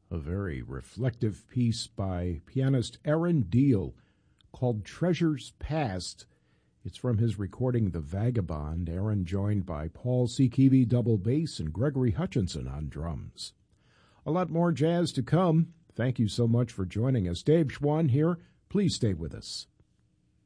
a very reflective piece by pianist Aaron Deal called Treasures Past. It's from his recording The Vagabond. Aaron joined by Paul Sekevi double bass and Gregory Hutchinson on drums. A lot more jazz to come. Thank you so much for joining us. Dave Schwann here. Please stay with us.